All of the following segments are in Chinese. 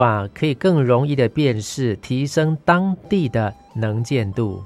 可以更容易的辨识，提升当地的能见度。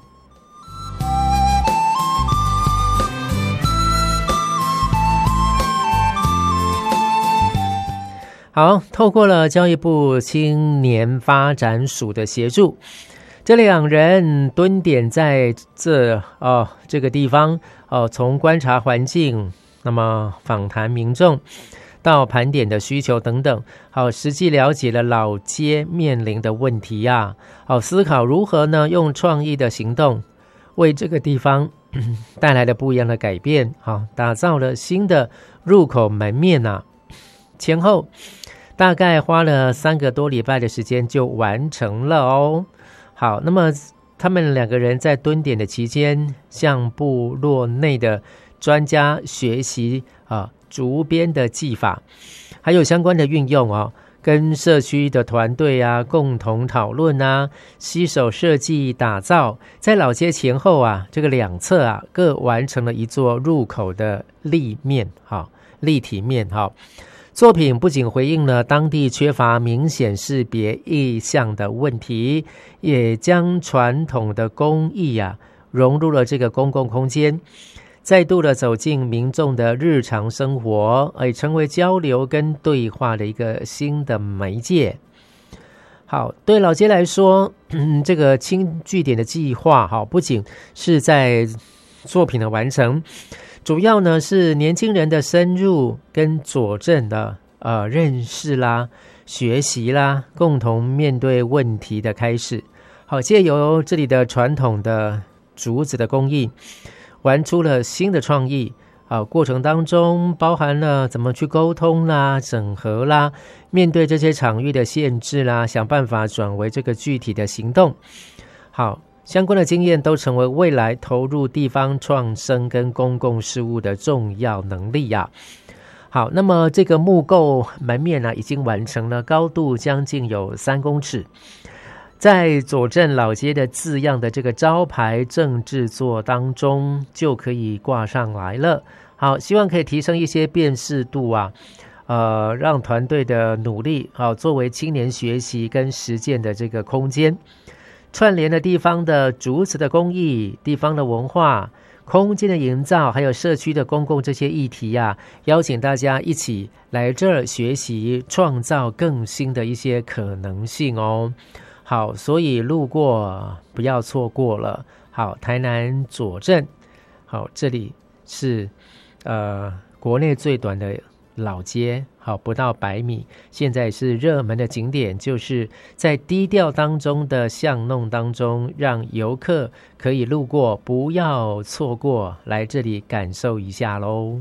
好，透过了教育部青年发展署的协助，这两人蹲点在这个地方从观察环境，那么访谈民众，到盘点的需求等等，实际了解了老街面临的问题思考如何呢用创意的行动为这个地方带来了不一样的改变，打造了新的入口门面前后大概花了3个多礼拜的时间就完成了哦。好，那么他们两个人在蹲点的期间，向部落内的专家学习竹编的技法，还有相关的运用跟社区的团队共同讨论携手设计打造，在老街前后这个两侧各完成了一座入口的立体面作品不仅回应了当地缺乏明显识别意象的问题，也将传统的工艺融入了这个公共空间，再度的走进民众的日常生活，成为交流跟对话的一个新的媒介。好，对老街来说，这个轻据点的计划不仅是在作品的完成，主要呢是年轻人的深入跟佐证的认识学习共同面对问题的开始。好，借由这里的传统的竹子的工艺，玩出了新的创意过程当中包含了怎么去沟通整合面对这些场域的限制想办法转为这个具体的行动。好，相关的经验都成为未来投入地方创生跟公共事务的重要能力好，那么这个木构门面已经完成了，高度将近有3公尺，在佐证老街的字样的这个招牌正制作当中就可以挂上来了。好，希望可以提升一些辨识度让团队的努力作为青年学习跟实践的这个空间，串联了地方的竹子的工艺、地方的文化、空间的营造，还有社区的公共这些议题邀请大家一起来这儿学习，创造更新的一些可能性哦。好，所以路过不要错过了。好，台南左镇，好，这里是国内最短的老街，好，不到100米，现在是热门的景点，就是在低调当中的巷弄当中，让游客可以路过，不要错过，来这里感受一下咯。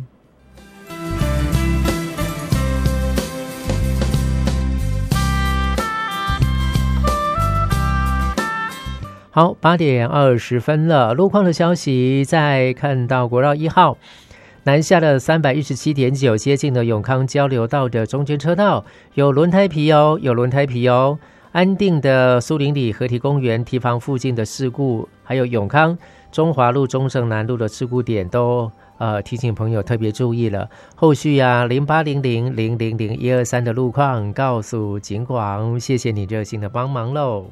好，8点20分了，路况的消息，在看到国道1号南下的317.9接近了永康交流道的中间车道，有轮胎皮哦。安定的苏林里河堤公园堤防附近的事故，还有永康中华路中正南路的事故点都提醒朋友特别注意了。后续0800000123的路况告诉警广，谢谢你热心的帮忙咯。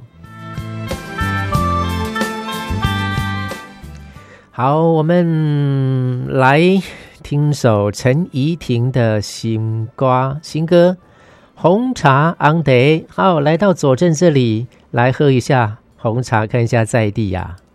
好，我们来听首陈怡婷的新歌红茶昂得。好，来到左镇这里来喝一下红茶，看一下在地